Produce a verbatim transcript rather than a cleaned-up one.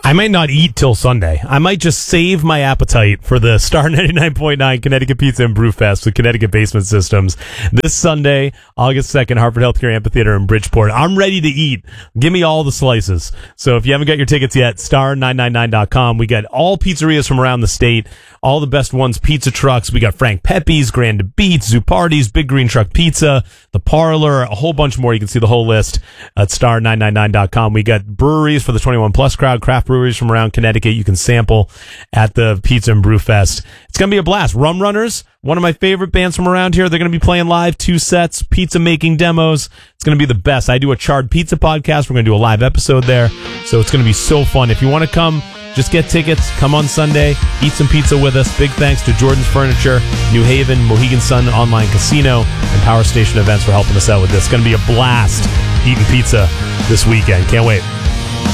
I might not eat till Sunday. I might just save my appetite for the Star ninety-nine point nine Connecticut Pizza and Brew Fest with Connecticut Basement Systems this Sunday, August second, Hartford Healthcare Amphitheater in Bridgeport. I'm ready to eat. Give me all the slices. So if you haven't got your tickets yet, star nine nine nine dot com. We got all pizzerias from around the state, all the best ones, pizza trucks. We got Frank Pepe's, Grand Beats, Zupardi's, Big Green Truck Pizza, The Parlor, a whole bunch more. You can see the whole list at star nine nine nine dot com. We got breweries for the twenty-one plus crowd, craft breweries from around Connecticut you can sample at the Pizza and Brew Fest. It's going to be a blast. Rum Runners, one of my favorite bands from around here. They're going to be playing live, two sets, pizza making demos. It's going to be the best. I do a Charred Pizza podcast. We're going to do a live episode there. So it's going to be so fun. If you want to come, just get tickets. Come on Sunday. Eat some pizza with us. Big thanks to Jordan's Furniture, New Haven, Mohegan Sun Online Casino, and Power Station Events for helping us out with this. It's going to be a blast eating pizza this weekend. Can't wait.